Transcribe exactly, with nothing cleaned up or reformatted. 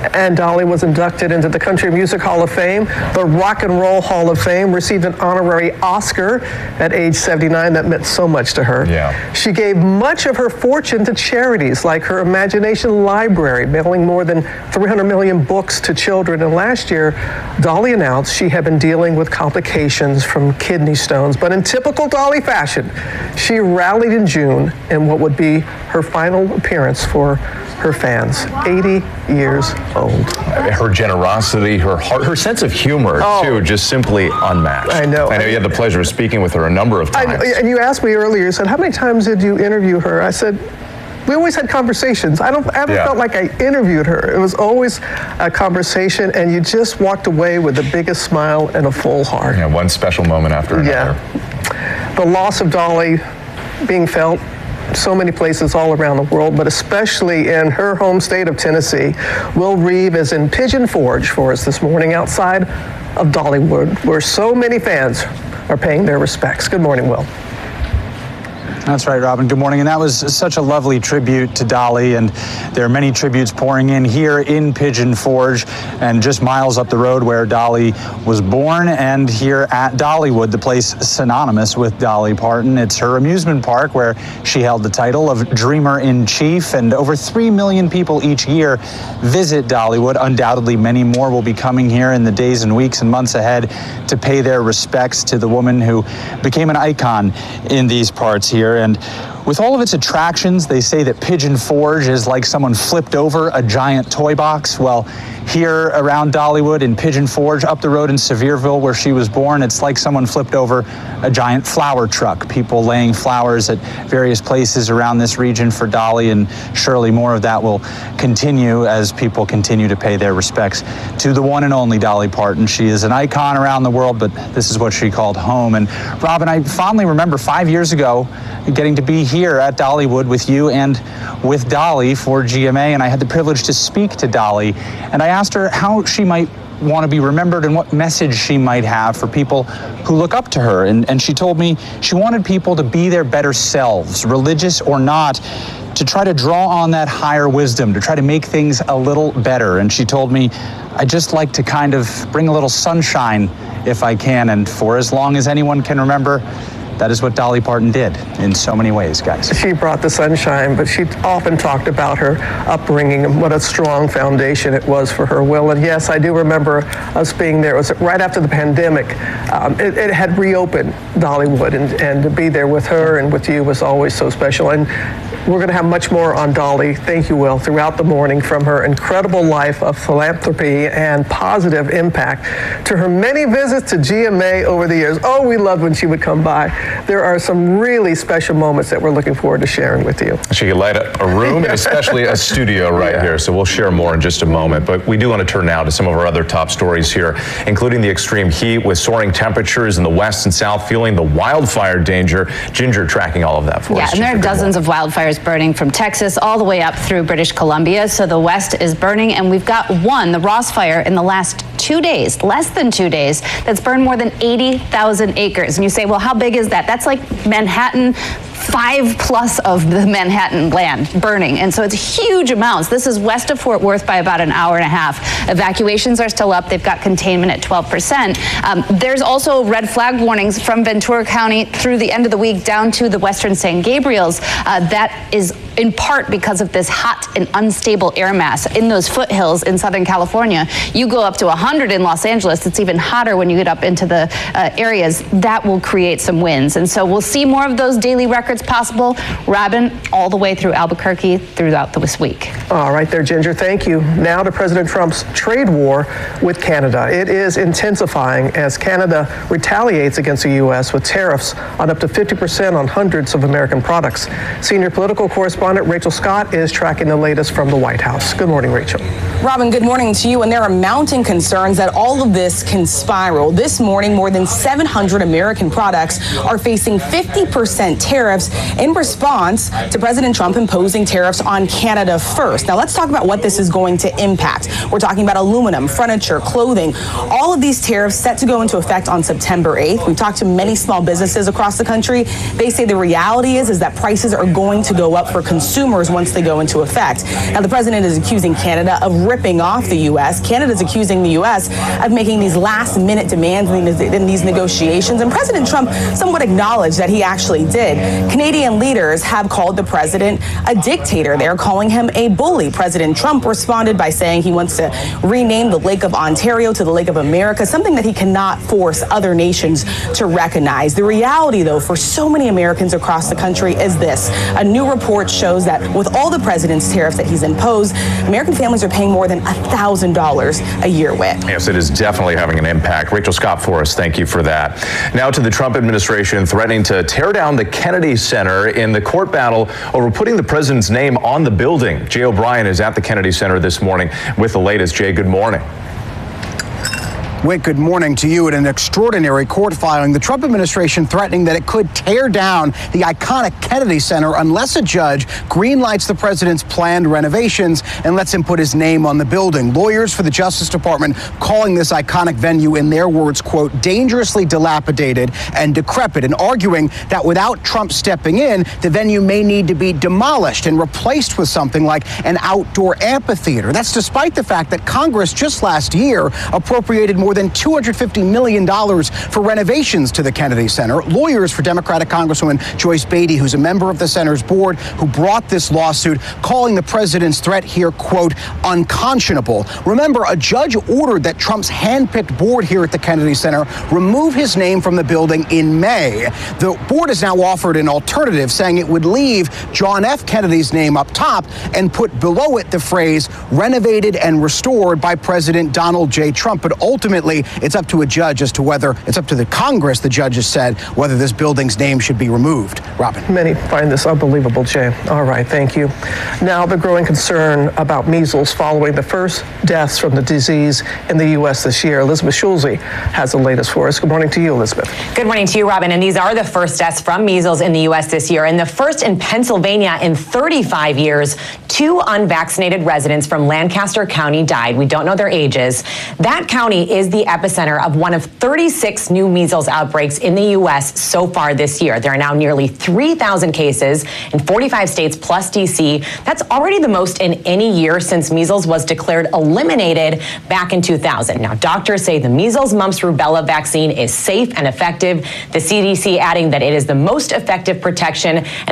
And Dolly was inducted into the Country Music Hall of Fame, the Rock and Roll Hall of Fame, received an honorary Oscar at age seventy-nine. That meant so much to her. Yeah. She gave much of her fortune to charities like her Imagination Library, mailing more than three hundred million books to children. And last year, Dolly announced she had been dealing with complications from kidney stones. But in typical Dolly fashion, she rallied in June in what would be her final appearance for her fans, eighty years old. Her generosity, her heart, her sense of humor, oh. too, just simply unmatched. I know. I know you had the pleasure of speaking with her a number of times. I, and you asked me earlier, you said, how many times did you interview her? I said, we always had conversations. I don't I haven't yeah. felt like I interviewed her. It was always a conversation, and you just walked away with the biggest smile and a full heart. Yeah, one special moment after another. Yeah. The loss of Dolly being felt so many places all around the world, but especially in her home state of Tennessee. Will Reeve is in Pigeon Forge for us this morning outside of Dollywood, where so many fans are paying their respects. Good morning, Will. That's right, Robin. Good morning. And that was such a lovely tribute to Dolly. And there are many tributes pouring in here in Pigeon Forge and just miles up the road where Dolly was born, and here at Dollywood, the place synonymous with Dolly Parton. It's her amusement park where she held the title of Dreamer-in-Chief, and over three million people each year visit Dollywood. Undoubtedly, many more will be coming here in the days and weeks and months ahead to pay their respects to the woman who became an icon in these parts here. And with all of its attractions, they say that Pigeon Forge is like someone flipped over a giant toy box. Well, here around Dollywood in Pigeon Forge, up the road in Sevierville where she was born, it's like someone flipped over a giant flower truck. People laying flowers at various places around this region for Dolly, and surely more of that will continue as people continue to pay their respects to the one and only Dolly Parton. She is an icon around the world, but this is what she called home. And Robin, I fondly remember five years ago getting to be here at Dollywood with you and with Dolly for G M A, and I had the privilege to speak to Dolly, and I asked her how she might want to be remembered and what message she might have for people who look up to her. And, and she told me she wanted people to be their better selves, religious or not, to try to draw on that higher wisdom, to try to make things a little better. And she told me, I just like to kind of bring a little sunshine if I can, and for as long as anyone can remember, that is what Dolly Parton did in so many ways, guys. She brought the sunshine, but she often talked about her upbringing and what a strong foundation it was for her, Will. And yes, I do remember us being there. It was right after the pandemic. Um, it, it had reopened Dollywood, and, and to be there with her and with you was always so special. And we're going to have much more on Dolly, thank you, Will, throughout the morning, from her incredible life of philanthropy and positive impact to her many visits to G M A over the years. Oh, we loved when she would come by. There are some really special moments that we're looking forward to sharing with you. She could light a, a room, and especially a studio right yeah. here, so we'll share more in just a moment. But we do want to turn now to some of our other top stories here, including the extreme heat with soaring temperatures in the west and south, fueling the wildfire danger. Ginger tracking all of that for yeah, us. Yeah, and there are dozens of wildfires burning from Texas all the way up through British Columbia. So the west is burning, and we've got one, the Ross Fire, in the last two days, less than two days, that's burned more than eighty thousand acres. And you say, well, how big is that? That's like Manhattan, five plus of the Manhattan land burning. And so it's huge amounts. This is west of Fort Worth by about an hour and a half. Evacuations are still up. They've got containment at twelve percent. Um, there's also red flag warnings from Ventura County through the end of the week down to the western San Gabriels. Uh, that is in part because of this hot and unstable air mass in those foothills in Southern California. You go up to one hundred in Los Angeles. It's even hotter when you get up into the uh, areas. That will create some winds. And so we'll see more of those daily records possible, Robin, all the way through Albuquerque throughout this week. All right there, Ginger. Thank you. Now to President Trump's trade war with Canada. It is intensifying as Canada retaliates against the U S with tariffs on up to fifty percent on hundreds of American products. Senior political correspondent Rachel Scott is tracking the latest from the White House. Good morning, Rachel. Robin, good morning to you. And there are mounting concerns that all of this can spiral. This morning, more than seven hundred American products are facing fifty percent tariffs tariffs in response to President Trump imposing tariffs on Canada first. Now, let's talk about what this is going to impact. We're talking about aluminum, furniture, clothing, all of these tariffs set to go into effect on September eighth. We've talked to many small businesses across the country. They say the reality is, is that prices are going to go up for consumers once they go into effect. Now, the president is accusing Canada of ripping off the U S. Canada is accusing the U S of making these last-minute demands in these negotiations. And President Trump somewhat acknowledged that he actually did. Canadian leaders have called the president a dictator. They're calling him a bully. President Trump responded by saying he wants to rename the Lake of Ontario to the Lake of America, something that he cannot force other nations to recognize. The reality, though, for so many Americans across the country is this. A new report shows that with all the president's tariffs that he's imposed, American families are paying more than one thousand dollars a year with. Yes, it is definitely having an impact. Rachel Scott for us, thank you for that. Now to the Trump administration threatening to tear down the Kennedy Center in the court battle over putting the president's name on the building. Jay O'Brien is at the Kennedy Center this morning with the latest. Jay, good morning. Whit, good morning to you. In an extraordinary court filing, the Trump administration threatening that it could tear down the iconic Kennedy Center unless a judge greenlights the president's planned renovations and lets him put his name on the building. Lawyers for the Justice Department calling this iconic venue, in their words, quote, dangerously dilapidated and decrepit, and arguing that without Trump stepping in, the venue may need to be demolished and replaced with something like an outdoor amphitheater. That's despite the fact that Congress just last year appropriated more More than two hundred fifty million dollars for renovations to the Kennedy Center. Lawyers for Democratic Congresswoman Joyce Beatty, who's a member of the center's board, who brought this lawsuit, calling the president's threat here, quote, unconscionable. Remember, a judge ordered that Trump's handpicked board here at the Kennedy Center remove his name from the building in May. The board has now offered an alternative, saying it would leave John F. Kennedy's name up top and put below it the phrase renovated and restored by President Donald J. Trump. But ultimately, it's up to a judge as to whether, it's up to the Congress, the judge has said, whether this building's name should be removed. Robin. Many find this unbelievable, Jay. All right, thank you. Now, the growing concern about measles following the first deaths from the disease in the U S this year. Elizabeth Schulze has the latest for us. Good morning to you, Elizabeth. Good morning to you, Robin. And these are the first deaths from measles in the U S this year, and the first in Pennsylvania in thirty-five years. Two unvaccinated residents from Lancaster County died. We don't know their ages. That county is the epicenter of one of thirty-six new measles outbreaks in the U S so far this year. There are now nearly three thousand cases in forty-five states plus D C. That's already the most in any year since measles was declared eliminated back in two thousand. Now, doctors say the measles, mumps, rubella vaccine is safe and effective. The C D C adding that it is the most effective protection.